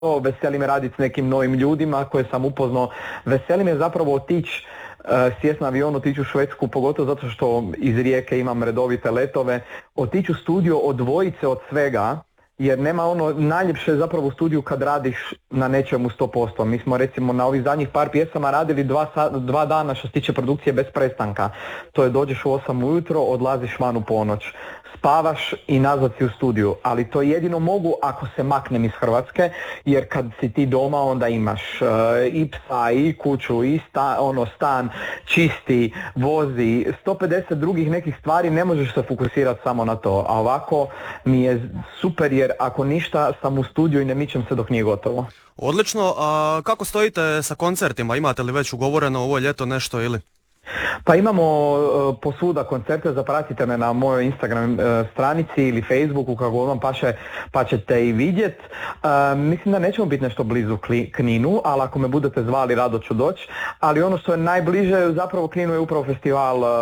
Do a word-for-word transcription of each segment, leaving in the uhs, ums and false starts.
veseli me raditi s nekim novim ljudima koje sam upoznao, veseli me zapravo otići, sjest na avion, otići u Švedsku, pogotovo zato što iz Rijeke imam redovite letove, otići u studio, odvojiti se od svega, jer nema ono najljepše zapravo u studiju kad radiš na nečemu sto posto. Mi smo recimo na ovih zadnjih par pjesama radili dva, dva dana što se tiče produkcije bez prestanka. To je dođeš u osam ujutro, odlaziš van u ponoć. Spavaš i nazad si u studiju, ali to jedino mogu ako se maknem iz Hrvatske, jer kad si ti doma onda imaš uh, i psa, i kuću, i sta, ono, stan, čisti, vozi, sto pedeset drugih nekih stvari, ne možeš se fokusirati samo na to, a ovako mi je super jer ako ništa sam u studiju i ne mičem se dok nije gotovo. Odlično, a kako stojite sa koncertima, imate li već ugovoreno ovo ljeto nešto ili? Pa imamo uh, posvuda koncerte, zapratite me na mojoj Instagram uh, stranici ili Facebooku kako vam paše, pa ćete i vidjet. Uh, mislim da nećemo biti nešto blizu kli, Kninu, ali ako me budete zvali rado ću doći. Ali ono što je najbliže zapravo Kninu je upravo festival uh,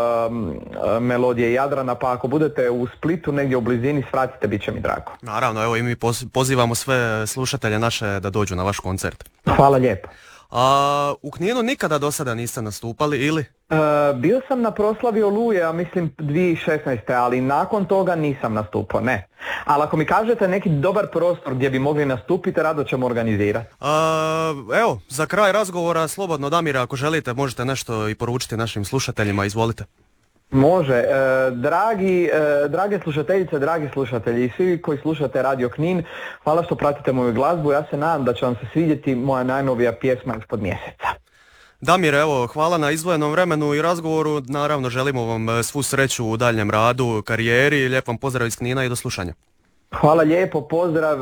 uh, Melodije Jadrana, pa ako budete u Splitu negdje u blizini svratite, bit će mi drago. Naravno, evo i mi pozivamo sve slušatelje naše da dođu na vaš koncert. Hvala lijepo. A u Kninu nikada do sada niste nastupali ili? Uh, bio sam na proslavi Oluje, a mislim dvije tisuće šesnaeste. ali nakon toga nisam nastupao, ne. Ali ako mi kažete neki dobar prostor gdje bi mogli nastupiti, rado ćemo organizirati. Uh, evo, za kraj razgovora, slobodno Damire, ako želite, možete nešto i poručiti našim slušateljima, izvolite. Može. E, dragi, e, drage slušateljice, dragi slušatelji i svi koji slušate Radio Knin, hvala što pratite moju glazbu. Ja se nadam da će vam se svidjeti moja najnovija pjesma Ispod mjeseca. Damir, evo, hvala na izdvojenom vremenu i razgovoru. Naravno, želimo vam svu sreću u daljem radu, karijeri. Lijep vam pozdrav iz Knina i do slušanja. Hvala lijepo, pozdrav e,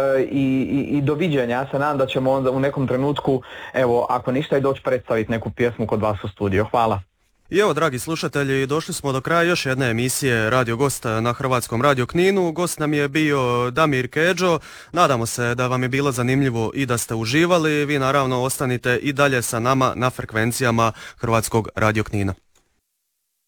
i, i, i doviđenja. Ja se nadam da ćemo onda u nekom trenutku, evo, ako ništa i doći predstaviti neku pjesmu kod vas u studio. Hvala. I evo, dragi slušatelji, došli smo do kraja još jedne emisije Radio Gost na Hrvatskom Radio Kninu. Gost nam je bio Damir Kedžo. Nadamo se da vam je bilo zanimljivo i da ste uživali. Vi naravno ostanite i dalje sa nama na frekvencijama Hrvatskog Radio Knina.